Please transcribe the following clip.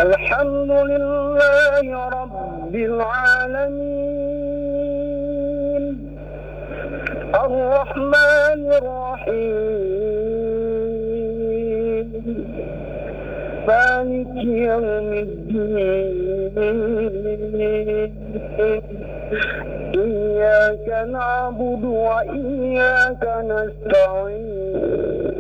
الحمد لله رب العالمين الرحمن الرحيم مالك يوم الدين إياك نعبد وإياك نستعين